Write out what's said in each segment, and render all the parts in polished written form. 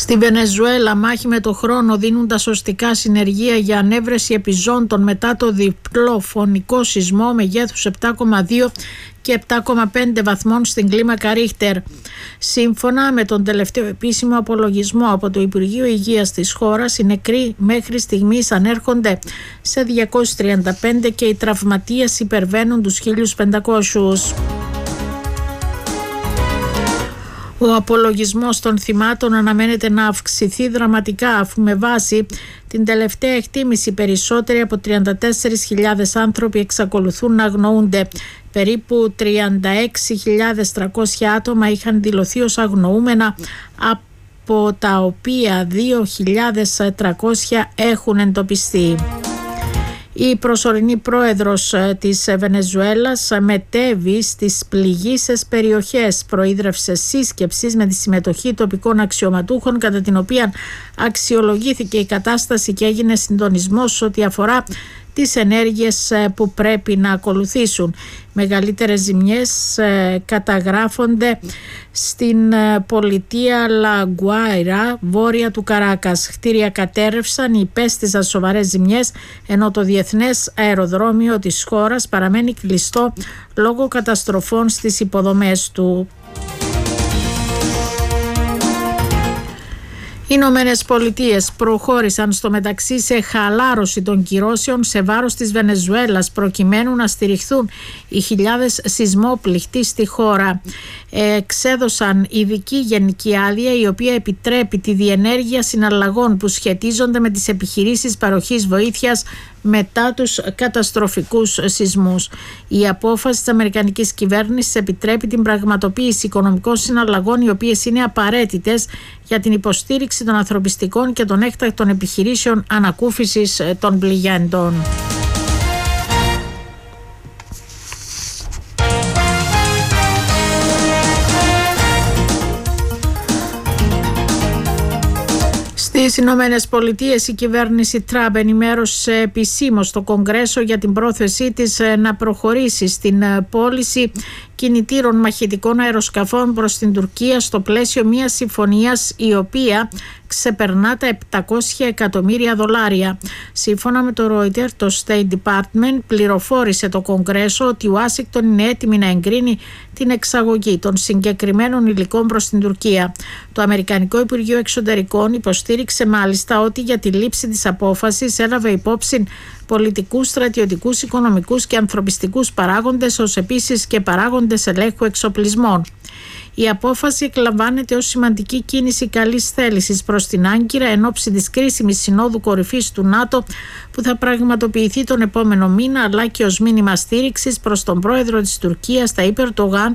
Στη Βενεζουέλα, μάχη με το χρόνο δίνουν τα σωστικά συνεργεία για ανέβρεση επιζώντων μετά το διπλό φωνικό σεισμό μεγέθους 7,2 και 7,5 βαθμών στην κλίμακα Ρίχτερ. Σύμφωνα με τον τελευταίο επίσημο απολογισμό από το Υπουργείο Υγείας της χώρας, οι νεκροί μέχρι στιγμής ανέρχονται σε 235 και οι τραυματίες υπερβαίνουν τους 1.500. Ο απολογισμός των θυμάτων αναμένεται να αυξηθεί δραματικά, αφού με βάση την τελευταία εκτίμηση περισσότεροι από 34.000 άνθρωποι εξακολουθούν να αγνοούνται. Περίπου 36.300 άτομα είχαν δηλωθεί ως αγνοούμενα, από τα οποία 2.300 έχουν εντοπιστεί. Η προσωρινή πρόεδρος της Βενεζουέλας μετέβη στις πληγείσες περιοχές. Προείδρευσε σύσκεψης με τη συμμετοχή τοπικών αξιωματούχων, κατά την οποία αξιολογήθηκε η κατάσταση και έγινε συντονισμός ό,τι αφορά τις ενέργειες που πρέπει να ακολουθήσουν. Μεγαλύτερες ζημιές καταγράφονται στην πολιτεία Λαγκουάιρα, βόρεια του Καράκας. Κτίρια κατέρρευσαν ή υπέστησαν σοβαρές ζημιές, ενώ το διεθνές αεροδρόμιο της χώρας παραμένει κλειστό λόγω καταστροφών στις υποδομές του. Οι Ηνωμένες Πολιτείες προχώρησαν στο μεταξύ σε χαλάρωση των κυρώσεων σε βάρος της Βενεζουέλας, προκειμένου να στηριχθούν οι χιλιάδες σεισμόπληκτοι στη χώρα. Εξέδωσαν ειδική γενική άδεια, η οποία επιτρέπει τη διενέργεια συναλλαγών που σχετίζονται με τις επιχειρήσεις παροχής βοήθειας μετά τους καταστροφικούς σεισμούς. Η απόφαση της αμερικανικής κυβέρνησης επιτρέπει την πραγματοποίηση οικονομικών συναλλαγών, οι οποίες είναι απαραίτητες για την υποστήριξη των ανθρωπιστικών και των έκτακτων επιχειρήσεων ανακούφισης των πληγέντων. Στις Ηνωμένες Πολιτείες, η κυβέρνηση Τραμπ ενημέρωσε επισήμως το Κογκρέσο για την πρόθεσή της να προχωρήσει στην πώληση κινητήρων μαχητικών αεροσκαφών προς την Τουρκία στο πλαίσιο μιας συμφωνίας η οποία ξεπερνά τα $700 εκατομμύρια. Σύμφωνα με το Reuters, το State Department πληροφόρησε το Κογκρέσο ότι η Ουάσιγκτον είναι έτοιμη να εγκρίνει την εξαγωγή των συγκεκριμένων υλικών προς την Τουρκία. Το Αμερικανικό Υπουργείο Εξωτερικών υποστήριξε μάλιστα ότι για τη λήψη της απόφασης έλαβε υπόψη πολιτικούς, στρατιωτικούς, οικονομικούς και ανθρωπιστικούς παράγοντες, ως επίσης και παράγοντες ελέγχου εξοπλισμών. Η απόφαση εκλαμβάνεται ως σημαντική κίνηση καλής θέλησης προς την Άγκυρα εν ώψη της κρίσιμης συνόδου κορυφής του ΝΑΤΟ που θα πραγματοποιηθεί τον επόμενο μήνα, αλλά και ως μήνυμα στήριξης προς τον πρόεδρο της Τουρκίας, Ταΐπ Ερντογάν,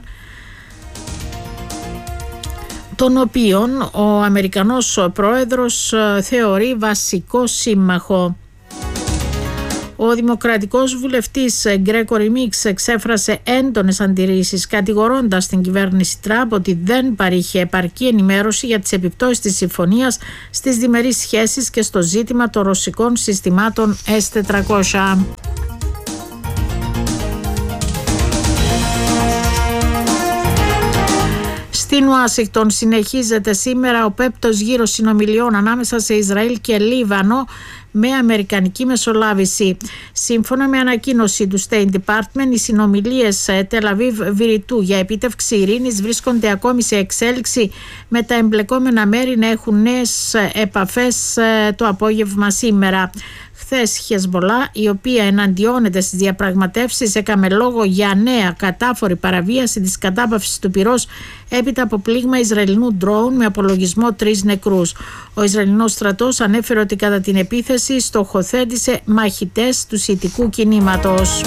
τον οποίον ο Αμερικανός πρόεδρος θεωρεί βασικό σύμμαχο. Ο δημοκρατικός βουλευτής Γκρέκορι Μίξ εξέφρασε έντονες αντιρρήσεις, κατηγορώντας την κυβέρνηση Τραμπ ότι δεν παρήχε επαρκή ενημέρωση για τις επιπτώσεις της συμφωνίας στις διμερείς σχέσεις και στο ζήτημα των ρωσικών συστημάτων S-400. Στην Ουάσιγκτον συνεχίζεται σήμερα ο πέμπτος γύρος συνομιλιών ανάμεσα σε Ισραήλ και Λίβανο με αμερικανική μεσολάβηση. Σύμφωνα με ανακοίνωση του State Department, οι συνομιλίες Τελαβίβ-Βηρητού για επίτευξη ειρήνης βρίσκονται ακόμη σε εξέλιξη, με τα εμπλεκόμενα μέρη να έχουν νέες επαφές το απόγευμα σήμερα. Χθες η Χεσμολά, η οποία εναντιώνεται στις διαπραγματεύσεις, έκαμε λόγο για νέα κατάφορη παραβίαση της κατάπαυσης του πυρός έπειτα από πλήγμα Ισραηλινού ντρόουν με απολογισμό 3 νεκρούς. Ο Ισραηλινός στρατός ανέφερε ότι κατά την επίθεση στοχοθέτησε μαχητές του σιητικού κινήματος.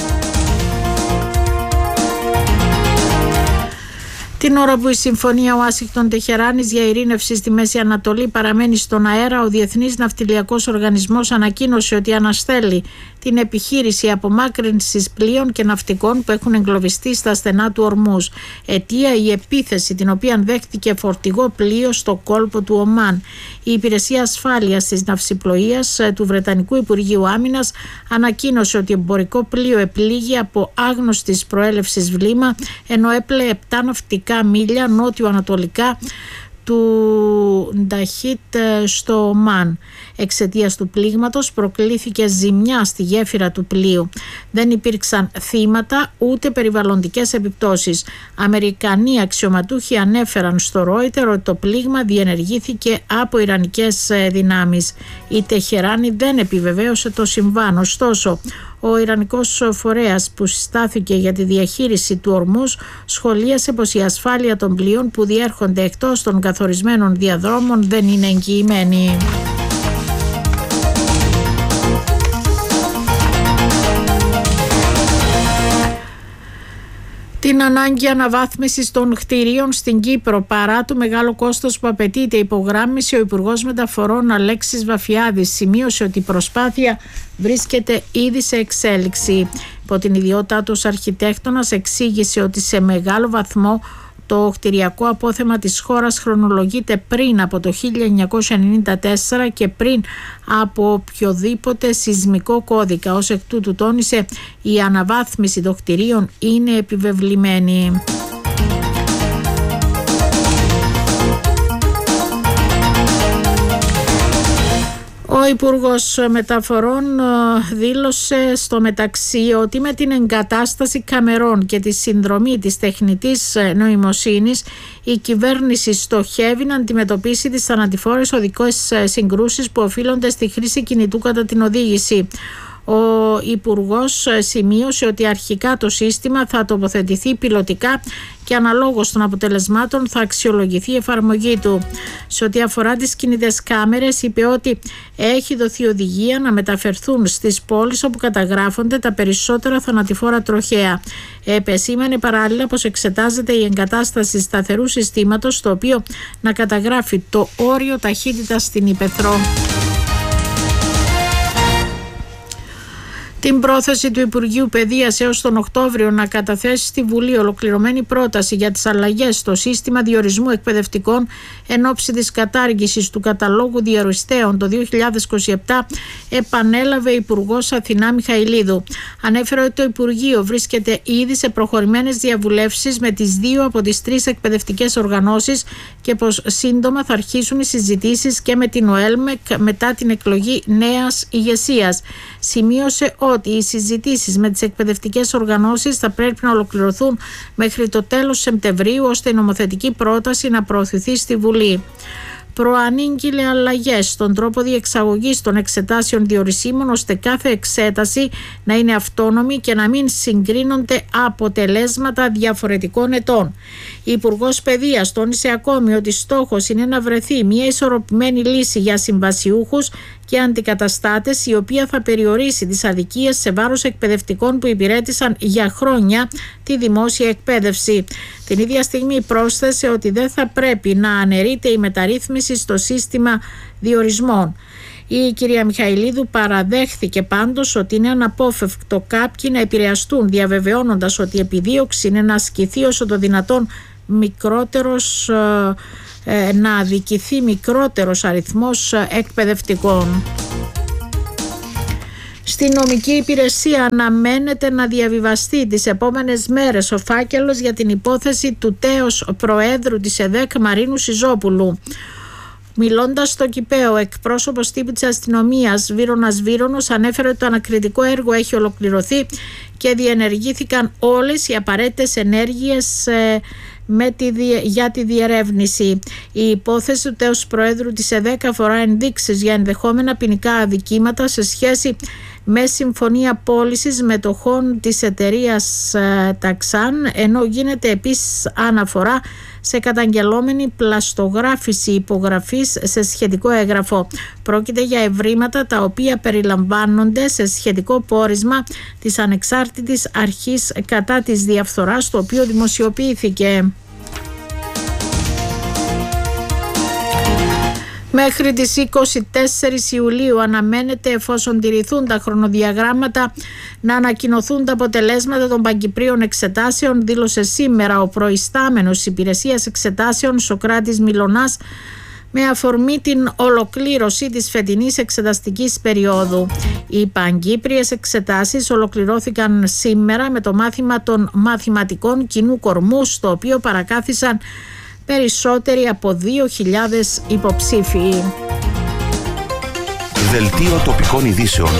Την ώρα που η Συμφωνία Ουάσιγκτον-Τεχεράνης για ειρήνευση στη Μέση Ανατολή παραμένει στον αέρα, ο Διεθνής Ναυτιλιακός Οργανισμός ανακοίνωσε ότι αναστέλει την επιχείρηση απομάκρυνσης πλοίων και ναυτικών που έχουν εγκλωβιστεί στα στενά του Ορμούζ. Αιτία η επίθεση την οποία δέχτηκε φορτηγό πλοίο στο κόλπο του Ομάν. Η Υπηρεσία Ασφάλειας της Ναυσιπλοείας του Βρετανικού Υπουργείου Άμυνας ανακοίνωσε ότι εμπορικό πλοίο επλήγει από άγνωστης προέλευσης βλήμα, ενώ έπλεε 7 ναυτικά μίλια νότιο-ανατολικά του Νταχίτ στο Ομάν. Εξαιτίας του πλήγματος προκλήθηκε ζημιά στη γέφυρα του πλοίου. Δεν υπήρξαν θύματα ούτε περιβαλλοντικές επιπτώσεις. Αμερικανοί αξιωματούχοι ανέφεραν στο Ρόιτερ ότι το πλήγμα διενεργήθηκε από ιρανικές δυνάμεις. Η Τεχεράνη δεν επιβεβαίωσε το συμβάν. Ωστόσο, ο Ιρανικός φορέας που συστάθηκε για τη διαχείριση του Ορμούζ σχολίασε πως η ασφάλεια των πλοίων που διέρχονται εκτός των καθορισμένων διαδρόμων δεν είναι εγγυημένη. Την ανάγκη αναβάθμισης των κτηρίων στην Κύπρο παρά το μεγάλο κόστος που απαιτείται, υπογράμμισε ο Υπουργός Μεταφορών Αλέξης Βαφιάδης. Σημείωσε ότι η προσπάθεια βρίσκεται ήδη σε εξέλιξη. Υπό την ιδιότητά του ως αρχιτέκτονας εξήγησε ότι σε μεγάλο βαθμό το κτηριακό απόθεμα της χώρας χρονολογείται πριν από το 1994 και πριν από οποιοδήποτε σεισμικό κώδικα. Ως εκ τούτου τόνισε, η αναβάθμιση των κτηρίων είναι επιβεβλημένη. Ο Υπουργός Μεταφορών δήλωσε στο μεταξύ ότι με την εγκατάσταση καμερών και τη συνδρομή της τεχνητής νοημοσύνης η κυβέρνηση στοχεύει να αντιμετωπίσει τις θανατηφόρες οδικές συγκρούσεις που οφείλονται στη χρήση κινητού κατά την οδήγηση. Ο Υπουργός σημείωσε ότι αρχικά το σύστημα θα τοποθετηθεί πιλωτικά και αναλόγως των αποτελεσμάτων θα αξιολογηθεί η εφαρμογή του. Σε ό,τι αφορά τις κινητές κάμερες, είπε ότι έχει δοθεί οδηγία να μεταφερθούν στις πόλεις όπου καταγράφονται τα περισσότερα θανατηφόρα τροχαία. Επεσήμανε παράλληλα πως εξετάζεται η εγκατάσταση σταθερού συστήματος, το οποίο να καταγράφει το όριο ταχύτητας στην ύπαιθρο. Την πρόθεση του Υπουργείου Παιδείας έως τον Οκτώβριο να καταθέσει στη Βουλή ολοκληρωμένη πρόταση για τις αλλαγές στο σύστημα διορισμού εκπαιδευτικών εν ώψη της κατάργησης του καταλόγου διοριστέων το 2027 επανέλαβε η Υπουργός Αθηνά Μιχαηλίδου. Ανέφερε ότι το Υπουργείο βρίσκεται ήδη σε προχωρημένες διαβουλεύσεις με τις 2 από τις 3 εκπαιδευτικές οργανώσεις και πως σύντομα θα αρχίσουν οι συζητήσεις και με την ΟΕΛΜΕΚ μετά την εκλογή νέας ηγεσίας. Σημείωσε ότι οι συζητήσεις με τις εκπαιδευτικές οργανώσεις θα πρέπει να ολοκληρωθούν μέχρι το τέλος Σεπτεμβρίου ώστε η νομοθετική πρόταση να προωθηθεί στη Βουλή. Προανήγγειλε αλλαγές στον τρόπο διεξαγωγής των εξετάσεων διορισίμων ώστε κάθε εξέταση να είναι αυτόνομη και να μην συγκρίνονται αποτελέσματα διαφορετικών ετών. Η Υπουργός Παιδείας τόνισε ακόμη ότι στόχος είναι να βρεθεί μια ισορροπημένη λύση για συμβασιούχους και αντικαταστάτες, η οποία θα περιορίσει τις αδικίες σε βάρος εκπαιδευτικών που υπηρέτησαν για χρόνια τη δημόσια εκπαίδευση. Την ίδια στιγμή πρόσθεσε ότι δεν θα πρέπει να αναιρείται η μεταρρύθμιση στο σύστημα διορισμών. Η κυρία Μιχαηλίδου παραδέχθηκε πάντως ότι είναι αναπόφευκτο κάποιοι να επηρεαστούν, διαβεβαιώνοντας ότι η επιδίωξη είναι να ασκηθεί όσο το δυνατόν να αδικηθεί μικρότερος αριθμός εκπαιδευτικών. Στη νομική υπηρεσία αναμένεται να διαβιβαστεί τις επόμενες μέρες ο φάκελος για την υπόθεση του τέως Προέδρου της ΕΔΕΚ Μαρίνου Σιζόπουλου. Μιλώντας στο Κηπαίο, εκπρόσωπος τύπου της αστυνομίας Βύρωνας Βύρωνος ανέφερε ότι το ανακριτικό έργο έχει ολοκληρωθεί και διενεργήθηκαν όλες οι απαραίτητες ενέργειες για τη διερεύνηση. Η υπόθεση του τέως Προέδρου της ΕΔΕΚ αφορά ενδείξεις για ενδεχόμενα ποινικά αδικήματα σε σχέση με συμφωνία πώλησης μετοχών της εταιρείας Ταξάν, ενώ γίνεται επίσης αναφορά σε καταγγελόμενη πλαστογράφηση υπογραφής σε σχετικό έγγραφο. Πρόκειται για ευρήματα τα οποία περιλαμβάνονται σε σχετικό πόρισμα της Ανεξάρτητης Αρχής κατά της Διαφθοράς, το οποίο δημοσιοποιήθηκε. Μέχρι τις 24 Ιουλίου αναμένεται, εφόσον τηρηθούν τα χρονοδιαγράμματα, να ανακοινωθούν τα αποτελέσματα των παγκυπρίων εξετάσεων, δήλωσε σήμερα ο προϊστάμενος της Υπηρεσίας Εξετάσεων Σωκράτης Μιλωνάς με αφορμή την ολοκλήρωση της φετινής εξεταστικής περίοδου. Οι παγκύπριες εξετάσεις ολοκληρώθηκαν σήμερα με το μάθημα των μαθηματικών κοινού κορμού, στο οποίο παρακάθισαν περισσότεροι από 2.000 υποψήφιοι. Δελτίο τοπικών ειδήσεων.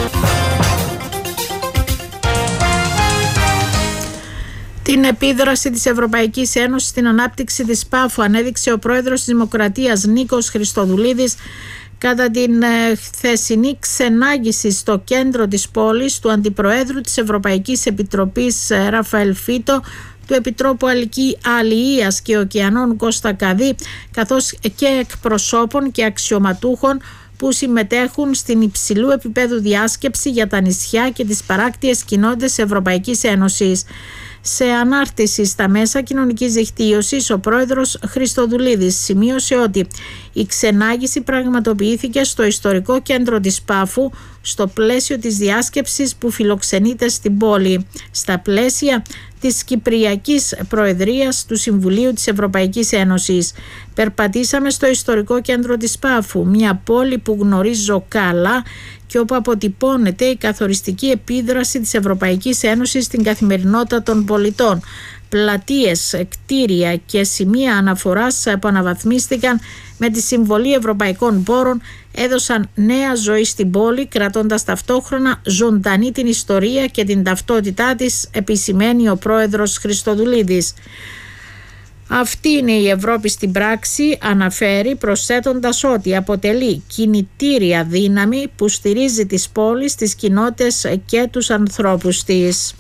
Την επίδραση της Ευρωπαϊκής Ένωσης στην ανάπτυξη της Πάφου ανέδειξε ο πρόεδρος της Δημοκρατίας Νίκος Χριστοδουλίδης κατά την χθεσινή ξενάγηση στο κέντρο της πόλης του Αντιπροέδρου της Ευρωπαϊκής Επιτροπής Ραφαέλ Φίτο, του Επιτρόπου Αλληλείας και Ωκεανών Κώστα Καδί, καθώς και εκπροσώπων και αξιωματούχων που συμμετέχουν στην υψηλού επίπεδου διάσκεψη για τα νησιά και τις παράκτιες κοινότητες Ευρωπαϊκής Ένωσης. Σε ανάρτηση στα μέσα κοινωνικής δικτύωσης, ο πρόεδρος Χριστοδουλίδης σημείωσε ότι η ξενάγηση πραγματοποιήθηκε στο ιστορικό κέντρο της Πάφου στο πλαίσιο της διάσκεψης που φιλοξενείται στην πόλη, στα πλαίσια της Κυπριακής Προεδρίας του Συμβουλίου της Ευρωπαϊκής Ένωσης. Περπατήσαμε στο ιστορικό κέντρο της Πάφου, μια πόλη που γνωρίζω καλά και όπου αποτυπώνεται η καθοριστική επίδραση της Ευρωπαϊκής Ένωσης στην καθημερινότητα των πολιτών. Πλατείες, κτίρια και σημεία αναφοράς που αναβαθμίστηκαν με τη συμβολή ευρωπαϊκών πόρων έδωσαν νέα ζωή στην πόλη, κρατώντας ταυτόχρονα ζωντανή την ιστορία και την ταυτότητά της, επισημαίνει ο πρόεδρος Χριστοδουλίδης. Αυτή είναι η Ευρώπη στην πράξη, αναφέρει, προσθέτοντας ότι αποτελεί κινητήρια δύναμη που στηρίζει τις πόλεις, τις κοινότητες και τους ανθρώπους της.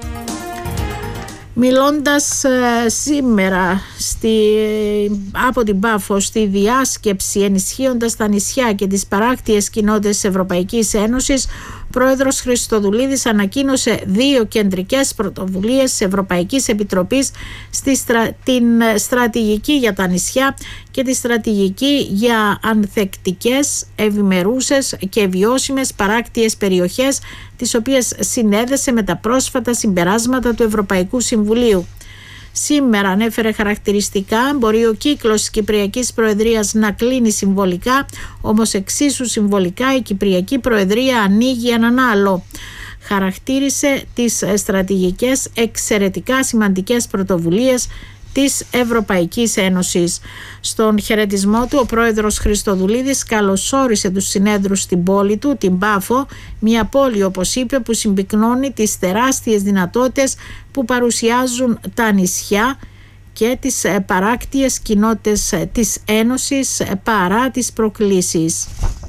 Μιλώντας σήμερα από την Πάφο στη διάσκεψη ενισχύοντας τα νησιά και τις παράκτιες κοινότητες της Ευρωπαϊκής Ένωσης, ο πρόεδρος Χριστοδουλίδης ανακοίνωσε 2 κεντρικές πρωτοβουλίες της Ευρωπαϊκής Επιτροπής, την στρατηγική για τα νησιά και τη στρατηγική για ανθεκτικές, ευημερούσες και βιώσιμες παράκτιες περιοχές, τις οποίες συνέδεσε με τα πρόσφατα συμπεράσματα του Ευρωπαϊκού Συμβουλίου. Σήμερα ανέφερε χαρακτηριστικά μπορεί ο κύκλος της Κυπριακής Προεδρίας να κλείνει συμβολικά, όμως εξίσου συμβολικά η Κυπριακή Προεδρία ανοίγει έναν άλλο. Χαρακτήρισε τις στρατηγικές εξαιρετικά σημαντικές πρωτοβουλίες της Ευρωπαϊκής Ένωσης. Στον χαιρετισμό του, ο πρόεδρος Χριστοδουλίδης καλωσόρισε τους συνέδρους στην πόλη του, την Πάφο, μια πόλη, όπως είπε, που συμπυκνώνει τις τεράστιες δυνατότητες που παρουσιάζουν τα νησιά και τις παράκτιες κοινότητες της Ένωσης παρά τις προκλήσεις.